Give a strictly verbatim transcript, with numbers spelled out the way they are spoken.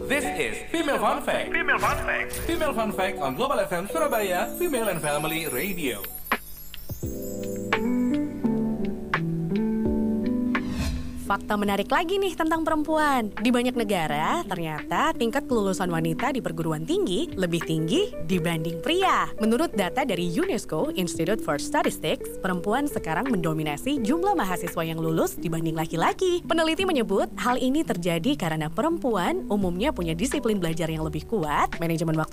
This is Female Fun Fact. Female Fun Fact. Female Fun Fact on Global F M Surabaya, Female and Family Radio. Fakta menarik lagi nih tentang perempuan. Di banyak negara, ternyata tingkat kelulusan wanita di perguruan tinggi lebih tinggi dibanding pria. Menurut data dari UNESCO Institute for Statistics, perempuan sekarang mendominasi jumlah mahasiswa yang lulus dibanding laki-laki. Peneliti menyebut hal ini terjadi karena perempuan umumnya punya disiplin belajar yang lebih kuat, manajemen waktu